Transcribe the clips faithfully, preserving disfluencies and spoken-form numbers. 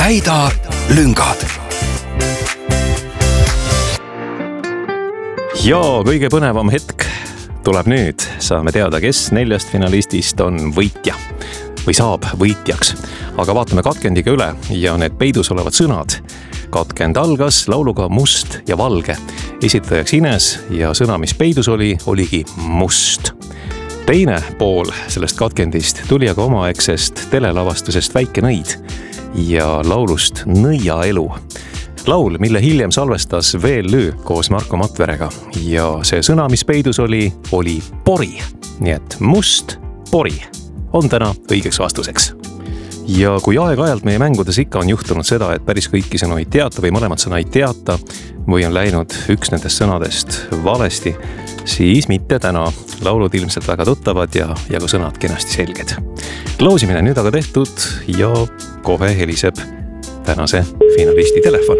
täida lüngad. Ja kõige põnevam hetk tuleb nüüd. Saame teada, kes neljast finalistist on võitja või saab võitjaks. Aga vaatame katkendiga üle ja need peidus olevad sõnad. Katkend algas lauluga Must ja valge. Esitajaks Ines ja sõna, mis peidus oli, oligi must. Teine pool sellest katkendist tuli aga omaaegsest telelavastusest Väike nõid ja laulust Nõia elu. Laul, mille hiljem salvestas V L Ü koos Marko Matverega ja see sõna, mis peidus oli, oli pori. Nii et must, pori on täna õigeks vastuseks. Ja kui aeg-ajalt meie mängudes ikka on juhtunud seda, et päris kõiki sõnu ei teata või mõlemad sõna ei teata või on läinud üks nendest sõnadest valesti, siis mitte täna. Laulud ilmselt väga tuttavad ja, ja ka sõnad kenasti selged. Loosimine nüüd aga tehtud ja kohe heliseb tänase finalisti telefon.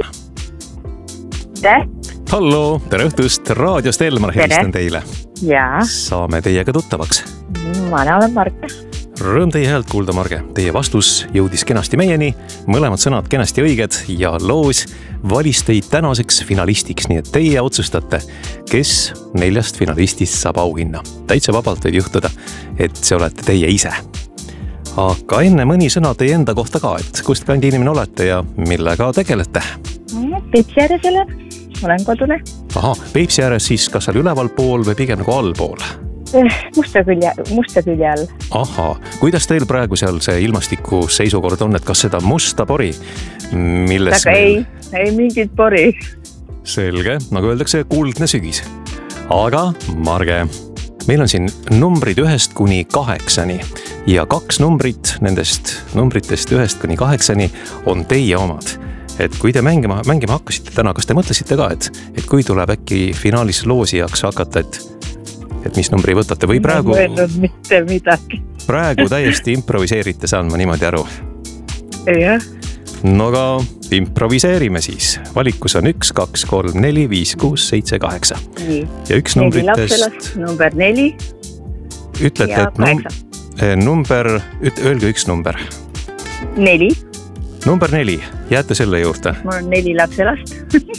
Tere! Hallo, tere õhtust, raadiost Elmar helistan teile. Jaa. Saame teiega tuttavaks. Ma olen Marke. Rõõm teie häält kuulda, Marge. Teie vastus jõudis kenasti meieni, mõlemad sõnad kenasti õiged ja loos valis teid tänaseks finalistiks, nii et teie otsustate, kes neljast finalistist saab auhinna. Täitsa vabalt võib juhtuda, et see olete teie ise. Aga enne mõni sõna teie enda kohta ka, et kust kandi inimene olete ja millega tegelete? Peipsi ääres elab, olen kodune. Aha, Peipsi ääres siis kas seal üleval pool või pigem nagu allpool? Musta külje, musta külje all. Aha, kuidas teil praegu seal see ilmastiku seisukord on, et kas seda musta pori, milles Aga meil... ei, ei mingit pori. Selge, nagu öeldakse, kuldne sügis. Aga Marge, meil on siin numbrid ühest kuni kaheksani ja kaks numbrit nendest numbritest ühest kuni kaheksani on teie omad. Et kui te mängima, mängima hakkasite täna, kas te mõtlesite ka, et, et kui tuleb äkki finaalis loosijaks hakata, et et mis numbri võtate või praegu mitte midagi. Praegu täiesti improviseerite, saan ma niimoodi aru. Jah. No aga improviseerime siis. Valikus on üks, kaks, kolm, neli, viis, kuus, seitse, kaheksa. Nii. Ja üks neli numbritest lapselast, number neli. Ütlete, ja et num... number, üt... öelge üks number. Neli. Number neli, jääte selle juurde. Mul on neli lapselast.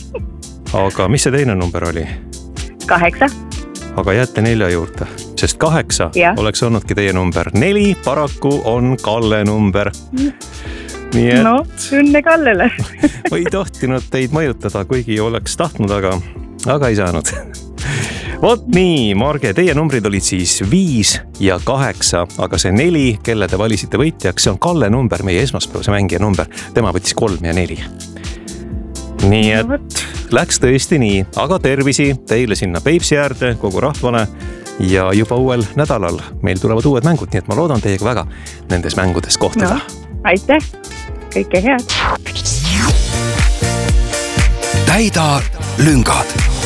Aga mis see teine number oli? Kaheksa. Aga jääte nelja juurde, sest kaheksa ja. Oleks olnudki teie number. Neli paraku on Kalle number. Nii et... No, õnne Kallele. Või tohtinud teid mõjutada, kuigi oleks tahtnud, aga, aga ei saanud. Vot nii, Marge, teie numbrid olid siis viis ja kaheksa, aga see neli, kelle te valisite võitjaks, see on Kalle number, meie esmaspäevase mängija number. Tema võttis kolm ja neli. Nii et läks tõesti nii, aga tervisi teile sinna Peipsi äärde, kogu rahvale ja juba uuel nädalal meil tulevad uued mängud, nii et ma loodan teiega väga nendes mängudes kohtada. No, aitäh, kõike head. täida lüngad.